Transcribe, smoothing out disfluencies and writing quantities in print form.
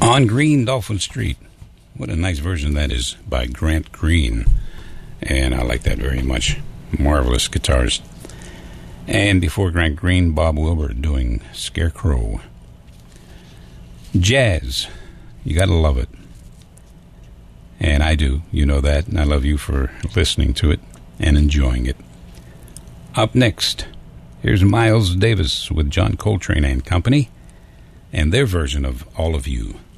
On Green Dolphin Street. What a nice version that is by Grant Green. And I like that very much. Marvelous guitarist. And before Grant Green, Bob Wilber doing Scarecrow. Jazz. You gotta love it. And I do. You know that. And I love you for listening to it and enjoying it. Up next, here's Miles Davis with John Coltrane and Company and their version of All of You.